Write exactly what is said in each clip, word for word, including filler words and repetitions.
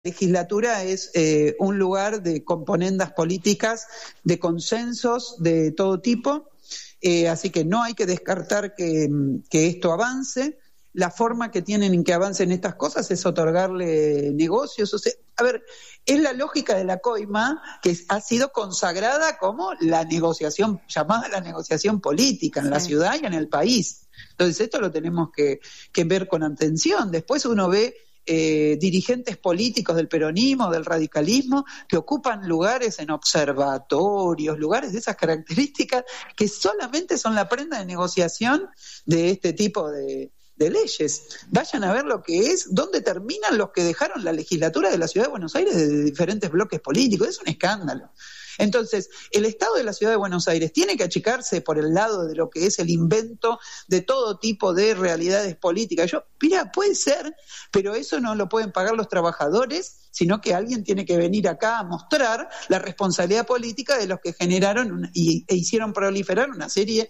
legislatura es eh, un lugar de componendas políticas, de consensos de todo tipo, eh, así que no hay que descartar que, que esto avance. La forma que tienen en que avancen estas cosas es otorgarle negocios. O sea, a ver, es la lógica de la coima que ha sido consagrada como la negociación, llamada la negociación política en sí. la ciudad y en el país. Entonces esto lo tenemos que, que ver con atención. Después uno ve Eh, dirigentes políticos del peronismo, del radicalismo, que ocupan lugares en observatorios, lugares de esas características que solamente son la prenda de negociación de este tipo de, de leyes. Vayan a ver lo que es, dónde terminan los que dejaron la legislatura de la Ciudad de Buenos Aires de diferentes bloques políticos. Es un escándalo. Entonces, el Estado de la Ciudad de Buenos Aires tiene que achicarse por el lado de lo que es el invento de todo tipo de realidades políticas. Yo, mira, puede ser, pero eso no lo pueden pagar los trabajadores, sino que alguien tiene que venir acá a mostrar la responsabilidad política de los que generaron una, y, e hicieron proliferar una serie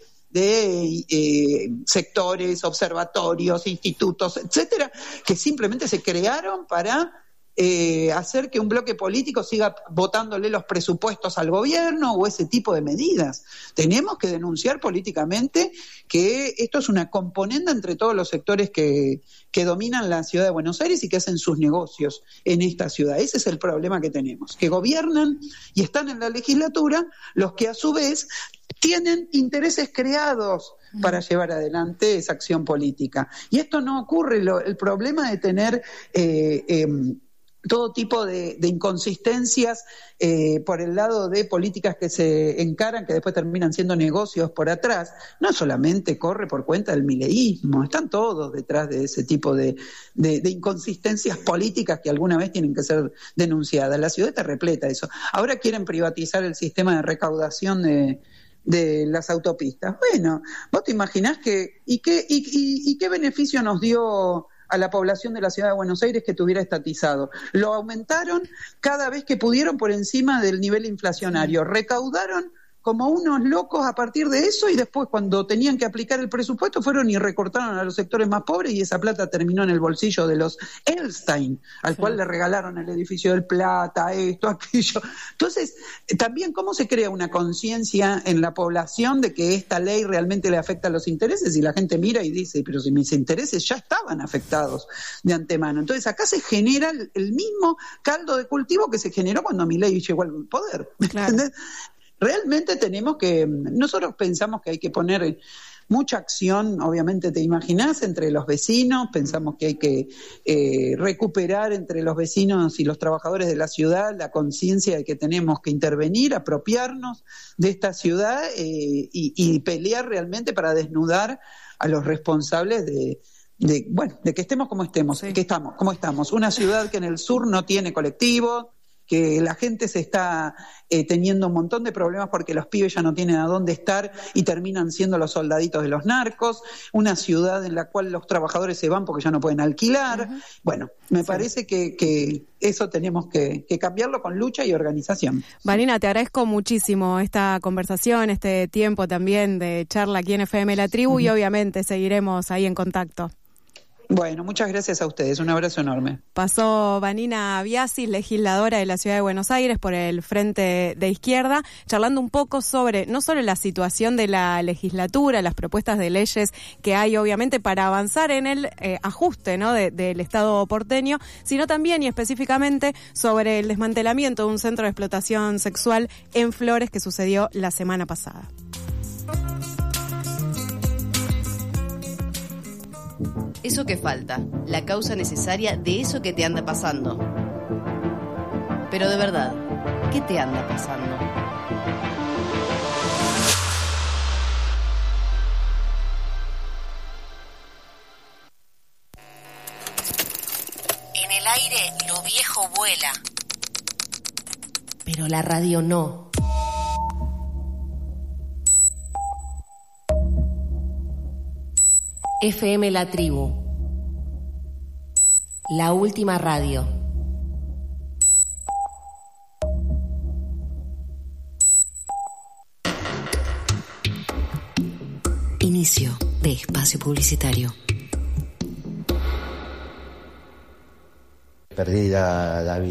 de eh, sectores, observatorios, institutos, etcétera, que simplemente se crearon para Eh, hacer que un bloque político siga votándole los presupuestos al gobierno o ese tipo de medidas. Tenemos que denunciar políticamente que esto es una componenda entre todos los sectores que, que dominan la ciudad de Buenos Aires y que hacen sus negocios en esta ciudad. Ese es el problema que tenemos, que gobiernan y están en la legislatura los que a su vez tienen intereses creados para llevar adelante esa acción política. Y esto no ocurre, lo, el problema de tener eh, eh, todo tipo de, de inconsistencias eh, por el lado de políticas que se encaran, que después terminan siendo negocios por atrás, no solamente corre por cuenta del mileísmo, están todos detrás de ese tipo de, de, de inconsistencias políticas que alguna vez tienen que ser denunciadas. La ciudad está repleta de eso. Ahora quieren privatizar el sistema de recaudación de de las autopistas. Bueno, vos te imaginás que y qué y, y, y qué beneficio nos dio a la población de la Ciudad de Buenos Aires que tuviera estatizado. Lo aumentaron cada vez que pudieron por encima del nivel inflacionario. Recaudaron como unos locos a partir de eso y después cuando tenían que aplicar el presupuesto fueron y recortaron a los sectores más pobres y esa plata terminó en el bolsillo de los Elstein, al sí. cual le regalaron el edificio del Plata, esto, aquello. Entonces, también cómo se crea una conciencia en la población de que esta ley realmente le afecta a los intereses y la gente mira y dice, pero si mis intereses ya estaban afectados de antemano. Entonces, acá se genera el, el mismo caldo de cultivo que se generó cuando Milei llegó al poder. Claro. ¿Entendés? Realmente tenemos que, nosotros pensamos que hay que poner mucha acción, obviamente te imaginás, entre los vecinos, pensamos que hay que eh, recuperar entre los vecinos y los trabajadores de la ciudad la conciencia de que tenemos que intervenir, apropiarnos de esta ciudad eh, y, y pelear realmente para desnudar a los responsables de de bueno, de que estemos como estemos, sí. que estamos, como estamos, una ciudad que en el sur no tiene colectivo, que la gente se está eh, teniendo un montón de problemas porque los pibes ya no tienen a dónde estar y terminan siendo los soldaditos de los narcos, una ciudad en la cual los trabajadores se van porque ya no pueden alquilar. Uh-huh. Bueno, me sí. parece que, que eso tenemos que, que cambiarlo con lucha y organización. Vanina, te agradezco muchísimo esta conversación, este tiempo también de charla aquí en F M La Tribu uh-huh. y obviamente seguiremos ahí en contacto. Bueno, muchas gracias a ustedes. Un abrazo enorme. Pasó Vanina Biasis, legisladora de la Ciudad de Buenos Aires por el Frente de Izquierda, charlando un poco sobre, no solo la situación de la legislatura, las propuestas de leyes que hay obviamente para avanzar en el eh, ajuste, ¿no? de, del Estado porteño, sino también y específicamente sobre el desmantelamiento de un centro de explotación sexual en Flores que sucedió la semana pasada. Eso que falta, la causa necesaria de eso que te anda pasando. Pero de verdad, ¿qué te anda pasando? En el aire lo viejo vuela, pero la radio no. F M La Tribu, la última radio. Inicio de espacio publicitario. perdí la, la